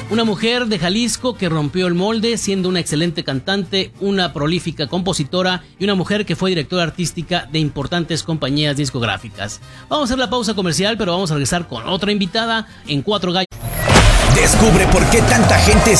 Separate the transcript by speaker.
Speaker 1: Una mujer de Jalisco que rompió el molde siendo una excelente cantante, una prolífica compositora y una mujer que fue directora artística de importantes compañías discográficas. Vamos a hacer la pausa comercial, pero vamos a regresar con otra invitada en Cuatro Gallos.
Speaker 2: Descubre por qué tanta gente